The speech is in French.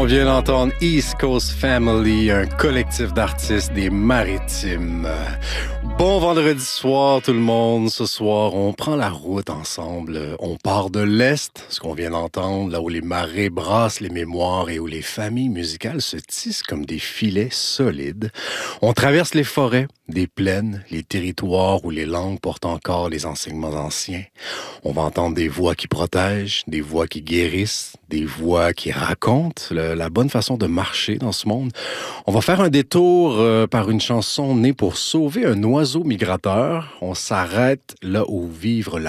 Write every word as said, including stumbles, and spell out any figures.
On vient d'entendre East Coast Family, un collectif d'artistes des Maritimes. Bon vendredi soir tout le monde. Ce soir, on prend la route ensemble. On part de l'Est, ce qu'on vient d'entendre, là où les marées brassent les mémoires et où les familles musicales se tissent comme des filets solides. On traverse les forêts, des plaines, les territoires où les langues portent encore les enseignements anciens. On va entendre des voix qui protègent, des voix qui guérissent, des voix qui racontent le, la bonne façon de marcher dans ce monde. On va faire un détour euh, par une chanson née pour sauver un oiseau migrateur. On s'arrête là où vivent la